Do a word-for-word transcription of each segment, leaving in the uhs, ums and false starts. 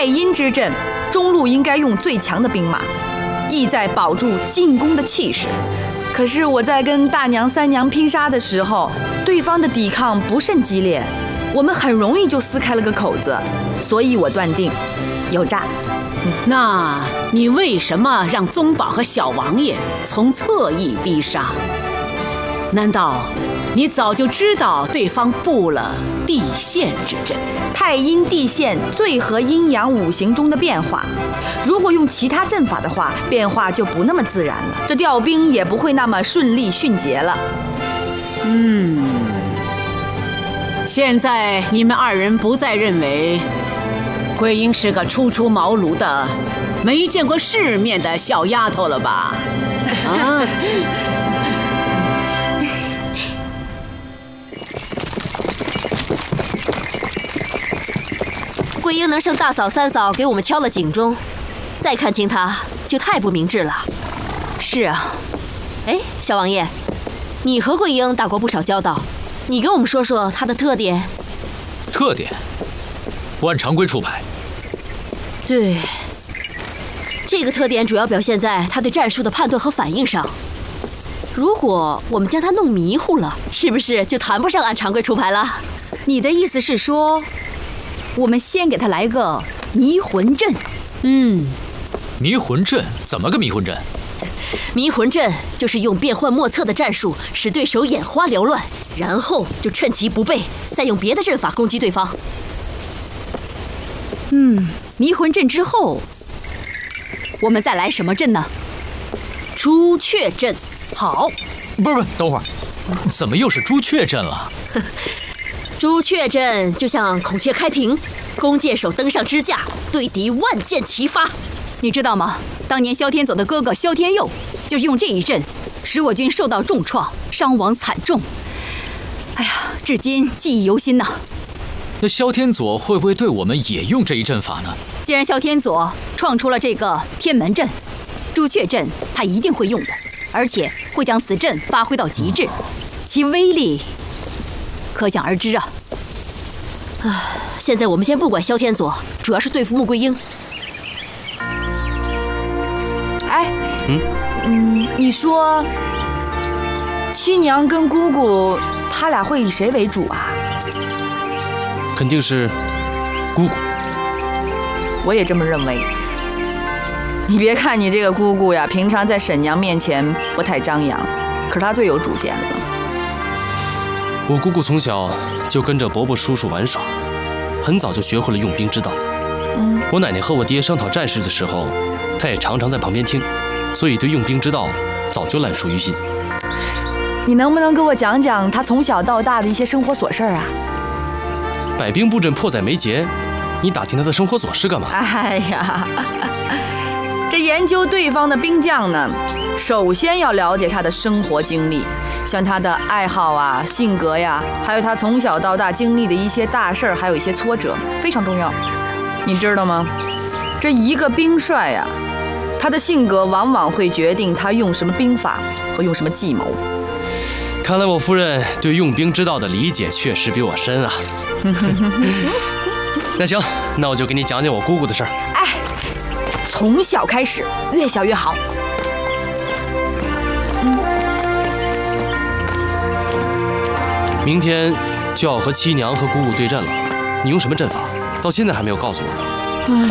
阴之阵，中路应该用最强的兵马，意在保住进攻的气势。可是我在跟大娘、三娘拼杀的时候，对方的抵抗不甚激烈，我们很容易就撕开了个口子，所以我断定有诈。 嗯、那你为什么让宗保和小王爷从侧翼逼杀？难道你早就知道对方布了地陷之阵？ 太阴地陷最合阴阳五行中的变化，如果用其他阵法的话，变化就不那么自然了，这调兵也不会那么顺利迅捷了。 嗯，现在你们二人不再认为桂英是个初出茅庐的、没见过世面的小丫头了吧？啊！ 桂英能胜大嫂、三嫂给我们敲了警钟，再看清她就太不明智了。 是啊， 哎，小王爷，你和桂英打过不少交道，你给我们说说她的特点。 特点？不按常规出牌。 对，这个特点主要表现在她对战术的判断和反应上。如果我们将她弄迷糊了，是不是就谈不上按常规出牌了？ 你的意思是说，我们先给他来个迷魂阵？ 嗯， 迷魂阵怎么个迷魂阵？ 迷魂阵就是用变幻莫测的战术使对手眼花缭乱，然后就趁其不备，再用别的阵法攻击对方。 嗯，迷魂阵之后，我们再来什么阵呢？ 朱雀阵。 好。 不是不是，等会儿，怎么又是朱雀阵了？ 朱雀阵就像孔雀开屏，弓箭手登上支架，对敌万箭齐发。 你知道吗？当年萧天佐的哥哥萧天佑就是用这一阵，使我军受到重创，伤亡惨重。哎呀，至今记忆犹新呐。 那萧天佐会不会对我们也用这一阵法呢？ 既然萧天佐创出了这个天门阵，朱雀阵他一定会用的，而且会将此阵发挥到极致，其威力可想而知啊！ 啊，现在我们先不管萧天佐，主要是对付穆桂英。 哎，嗯嗯，你说七娘跟姑姑，他俩会以谁为主啊？ 肯定是姑姑。 我也这么认为。你别看你这个姑姑呀，平常在婶娘面前不太张扬，可是她最有主见了。 我姑姑从小就跟着伯伯叔叔玩耍，很早就学会了用兵之道。嗯，我奶奶和我爹商讨战事的时候，她也常常在旁边听，所以对用兵之道早就烂熟于心。 你能不能给我讲讲她从小到大的一些生活琐事啊？ 百兵布阵，迫在眉睫，你打听她的生活琐事干嘛？ 哎呀，这研究对方的兵将呢，首先要了解他的生活经历，像他的爱好啊、性格呀，还有他从小到大经历的一些大事儿，还有一些挫折，非常重要。你知道吗？这一个兵帅呀，他的性格往往会决定他用什么兵法和用什么计谋。 看来我夫人对用兵之道的理解确实比我深啊。那行，那我就给你讲讲我姑姑的事儿。 哎，从小开始，越小越好。 明天就要和七娘和姑姑对阵了，你用什么阵法？到现在还没有告诉我呢。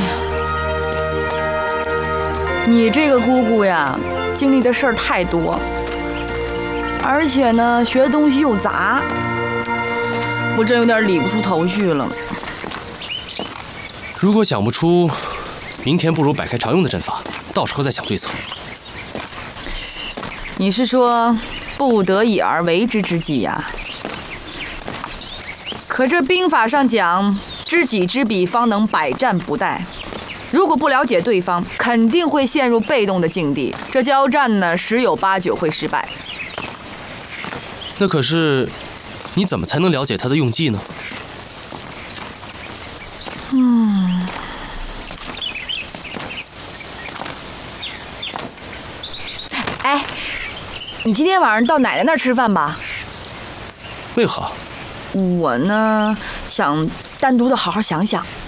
哎呀，你这个姑姑呀，经历的事儿太多，而且呢，学的东西又杂，我真有点理不出头绪了。 如果想不出，明天不如摆开常用的阵法，到时候再想对策。 你是说不得已而为之之计呀？可这兵法上讲，知己知彼，方能百战不殆。如果不了解对方，肯定会陷入被动的境地，这交战呢，十有八九会失败。 那可是，你怎么才能了解他的用计呢？ 嗯，哎，你今天晚上到奶奶那儿吃饭吧？ 为何？ 我呢，想单独的好好想想。